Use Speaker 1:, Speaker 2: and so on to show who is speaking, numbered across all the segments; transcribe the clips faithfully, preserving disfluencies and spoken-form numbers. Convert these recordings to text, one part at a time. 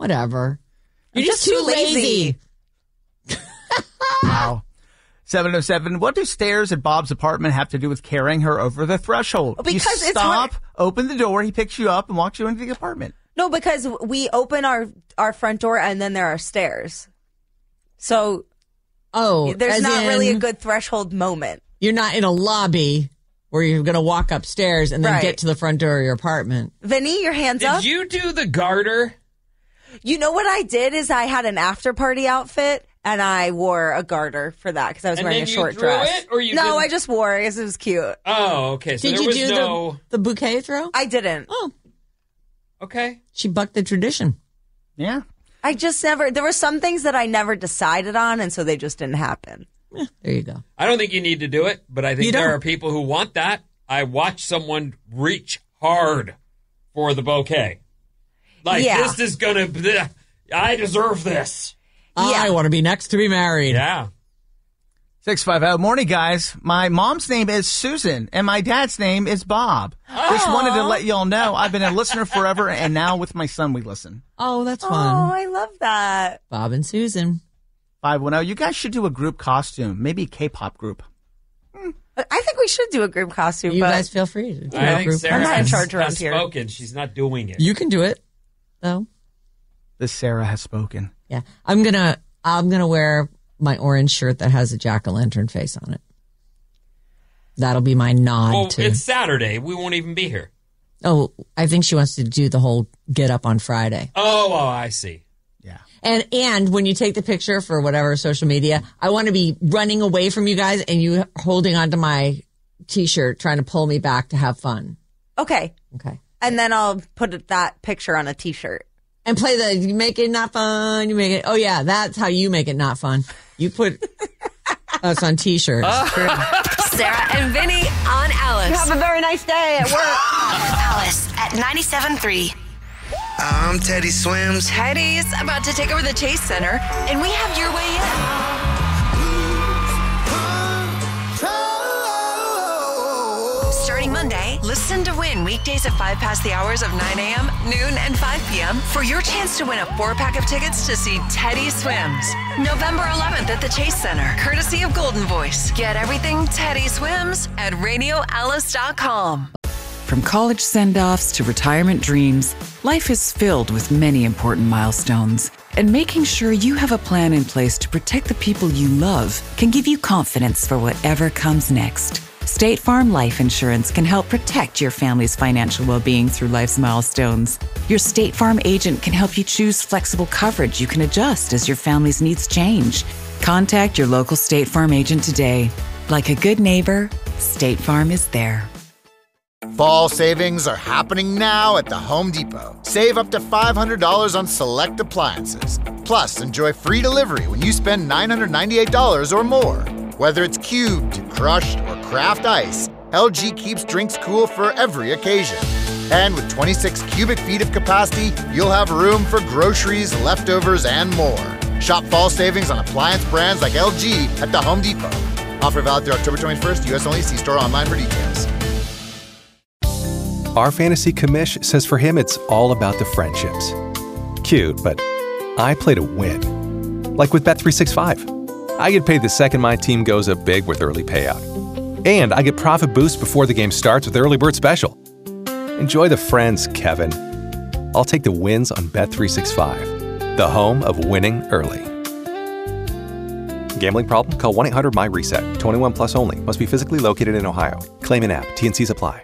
Speaker 1: Whatever. You're
Speaker 2: I'm
Speaker 1: just,
Speaker 2: just
Speaker 1: too
Speaker 2: too lazy.
Speaker 1: lazy.
Speaker 3: Wow. seven oh seven, what do stairs at Bob's apartment have to do with carrying her over the threshold?
Speaker 2: Because
Speaker 3: you
Speaker 2: it's
Speaker 3: stop,
Speaker 2: hard-
Speaker 3: open the door, he picks you up and walks you into the apartment.
Speaker 2: No, because we open our, our front door and then there are stairs. So
Speaker 1: Oh,
Speaker 2: there's
Speaker 1: as
Speaker 2: not
Speaker 1: in,
Speaker 2: really a good threshold moment.
Speaker 1: You're not in a lobby where you're going to walk upstairs and then
Speaker 2: Right.
Speaker 1: get to the front door of your apartment.
Speaker 2: Vinny, your hands
Speaker 4: Did
Speaker 2: up.
Speaker 4: you do the garter?
Speaker 2: You know what I did is I had an after party outfit and I wore a garter for that because I was
Speaker 4: And
Speaker 2: wearing
Speaker 4: then
Speaker 2: a
Speaker 4: you
Speaker 2: short
Speaker 4: threw
Speaker 2: dress.
Speaker 4: it, or you
Speaker 2: no,
Speaker 4: didn't?
Speaker 2: I just wore it because it was cute.
Speaker 4: Oh, okay. So
Speaker 1: Did
Speaker 4: there
Speaker 1: you
Speaker 4: was
Speaker 1: do
Speaker 4: no.
Speaker 1: the, the bouquet throw?
Speaker 2: I didn't.
Speaker 1: Oh,
Speaker 4: Okay.
Speaker 1: she bucked the tradition.
Speaker 3: Yeah.
Speaker 2: I just never, there were some things that I never decided on and so they just didn't happen.
Speaker 1: Yeah, there you go.
Speaker 4: I don't think you need to do it, but I think
Speaker 1: You
Speaker 4: there
Speaker 1: don't.
Speaker 4: are people who want that. I watched someone reach hard for the bouquet. Like,
Speaker 2: Yeah.
Speaker 4: this is going to, I deserve this.
Speaker 1: I want to be next to be married.
Speaker 4: Yeah.
Speaker 3: six five oh, morning, guys. My mom's name is Susan, and my dad's name is Bob. Just wanted to let y'all know I've been a listener forever, and now with my son we listen.
Speaker 1: Oh, that's
Speaker 2: Oh,
Speaker 1: fun.
Speaker 2: I love that.
Speaker 1: Bob and Susan.
Speaker 3: five one zero, you guys should do a group costume, maybe a K-pop group.
Speaker 2: I think we should do a group costume.
Speaker 1: You
Speaker 2: but
Speaker 1: guys feel free to do
Speaker 4: I
Speaker 1: a
Speaker 4: think
Speaker 1: group.
Speaker 4: Sarah
Speaker 2: I'm not in
Speaker 4: has,
Speaker 2: charge around
Speaker 4: has
Speaker 2: here.
Speaker 4: spoken. She's not doing it.
Speaker 1: You can do it, though.
Speaker 3: This Sarah has spoken.
Speaker 1: Yeah, I'm gonna I'm gonna wear my orange shirt that has a jack-o'-lantern face on it. That'll be my nod
Speaker 4: well,
Speaker 1: to.
Speaker 4: it's Saturday. We won't even be here.
Speaker 1: Oh, I think she wants to do the whole get up on Friday.
Speaker 4: Oh, oh, I see.
Speaker 3: Yeah.
Speaker 1: And and when you take the picture for whatever social media, I want to be running away from you guys and you holding onto my T-shirt, trying to pull me back to have fun.
Speaker 2: Okay.
Speaker 1: Okay.
Speaker 2: And then I'll put that picture on a t-shirt.
Speaker 1: And play the, you make it not fun, you make it, oh yeah, that's how you make it not fun. You put us on T-shirts.
Speaker 5: Sarah and Vinny on Alice.
Speaker 2: Have a very nice day at work.
Speaker 5: Alice at ninety-seven point three.
Speaker 6: I'm Teddy Swims.
Speaker 5: Teddy's about to take over the Chase Center, and we have your way in. Starting Monday, listen to win weekdays at five past the hours of nine a.m., noon, and five p.m. for your chance to win a four-pack of tickets to see Teddy Swims. November eleventh at the Chase Center, courtesy of Golden Voice. Get everything Teddy Swims at radio alice dot com.
Speaker 7: From college send-offs to retirement dreams, life is filled with many important milestones. And making sure you have a plan in place to protect the people you love can give you confidence for whatever comes next. State Farm Life Insurance can help protect your family's financial well-being through life's milestones. Your State Farm agent can help you choose flexible coverage you can adjust as your family's needs change. Contact your local State Farm agent today. Like a good neighbor, State Farm is there.
Speaker 8: Fall savings are happening now at the Home Depot. Save up to five hundred dollars on select appliances. Plus, enjoy free delivery when you spend nine hundred ninety-eight dollars or more. Whether it's cubed, crushed, or craft ice, L G keeps drinks cool for every occasion. And with twenty-six cubic feet of capacity, you'll have room for groceries, leftovers, and more. Shop fall savings on appliance brands like L G at the Home Depot. Offer valid through October twenty-first, U S only. See store online for details.
Speaker 9: Our fantasy commish says for him it's all about the friendships. Cute, but I play to win. Like with Bet three sixty-five. I get paid the second my team goes up big with early payout. And I get profit boost before the game starts with Early Bird Special. Enjoy the friends, Kevin. I'll take the wins on Bet three sixty-five, the home of winning early. Gambling problem? Call one eight hundred M Y reset. twenty-one plus only. Must be physically located in Ohio. Claim an app. T and Cs apply.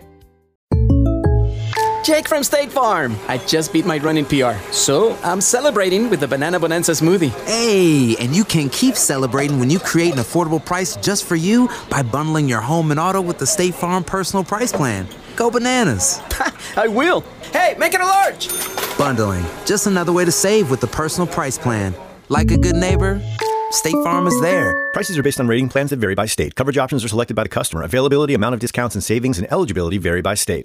Speaker 10: Jake from State Farm. I just beat my running P R, so I'm celebrating with the Banana Bonanza smoothie.
Speaker 11: Hey, and you can keep celebrating when you create an affordable price just for you by bundling your home and auto with the State Farm Personal Price Plan. Go bananas.
Speaker 10: I will. Hey, make it a large.
Speaker 11: Bundling, just another way to save with the Personal Price Plan. Like a good neighbor, State Farm is there.
Speaker 12: Prices are based on rating plans that vary by state. Coverage options are selected by the customer. Availability, amount of discounts and savings, and eligibility vary by state.